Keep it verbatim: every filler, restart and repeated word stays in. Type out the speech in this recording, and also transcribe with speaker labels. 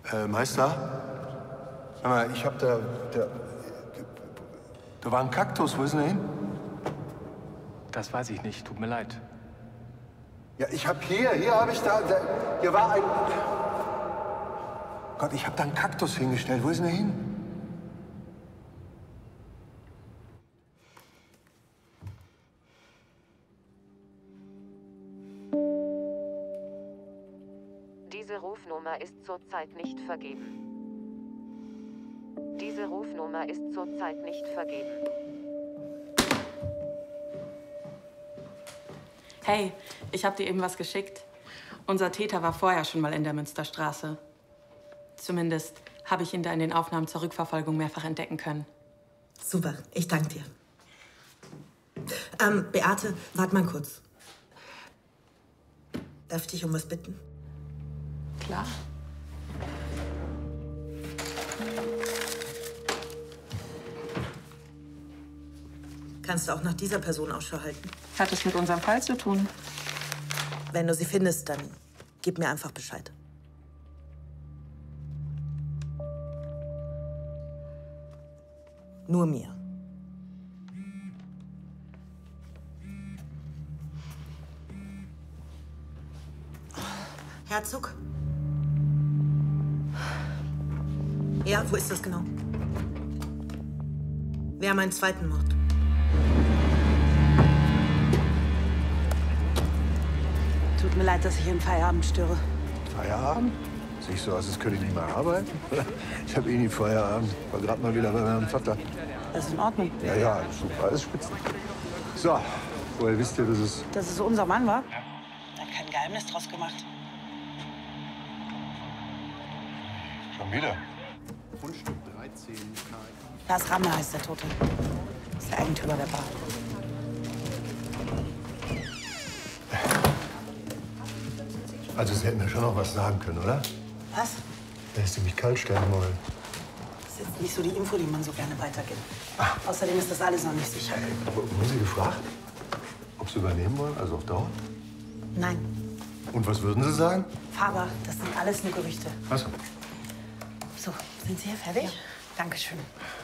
Speaker 1: Äh, Meister? Sag mal, ich hab da, da... Da war ein Kaktus, wo ist denn der hin?
Speaker 2: Das weiß ich nicht, tut mir leid.
Speaker 1: Ja, ich hab hier, hier habe ich da, da... Hier war ein... Gott, ich hab da einen Kaktus hingestellt, wo ist denn der hin?
Speaker 3: Diese Rufnummer ist zurzeit nicht vergeben. Diese Rufnummer ist zurzeit nicht vergeben.
Speaker 4: Hey, ich hab dir eben was geschickt. Unser Täter war vorher schon mal in der Münsterstraße. Zumindest habe ich ihn da in den Aufnahmen zur Rückverfolgung mehrfach entdecken können.
Speaker 5: Super, ich danke dir. Ähm, Beate, warte mal kurz. Darf ich dich um was bitten?
Speaker 4: Klar.
Speaker 5: Kannst du auch nach dieser Person Ausschau halten?
Speaker 4: Hat es mit unserem Fall zu tun?
Speaker 5: Wenn du sie findest, dann gib mir einfach Bescheid. Nur mir. Herzog? Ja, wo ist das genau? Wir haben einen zweiten Mord.
Speaker 6: Tut mir leid, dass ich Ihren Feierabend störe.
Speaker 1: Feierabend? Sehe ich so aus, als könnte ich nicht mehr arbeiten? Ich habe eh nie Feierabend. War gerade mal wieder bei meinem Vater.
Speaker 6: Das ist in Ordnung.
Speaker 1: Ja, ja, super, alles spitze. So, woher wisst ihr, dass es...
Speaker 6: Dass es unser Mann war? Er hat kein Geheimnis draus gemacht.
Speaker 1: Schon wieder?
Speaker 7: Grundstück dreizehn.
Speaker 6: Lars Rammer heißt der Tote. Das ist der Eigentümer der Bar.
Speaker 1: Also, Sie hätten mir schon noch was sagen können, oder?
Speaker 6: Was?
Speaker 1: Dass Sie mich kalt stellen wollen.
Speaker 6: Das ist jetzt nicht so die Info, die man so gerne weitergibt. Ah. Außerdem ist das alles noch nicht sicher.
Speaker 1: Aber wurden Sie gefragt, ob Sie übernehmen wollen, also auf Dauer?
Speaker 6: Nein.
Speaker 1: Und was würden Sie sagen?
Speaker 6: Faber, das sind alles nur Gerüchte.
Speaker 1: Ach so.
Speaker 6: So, sind Sie hier fertig? Ja. Dankeschön.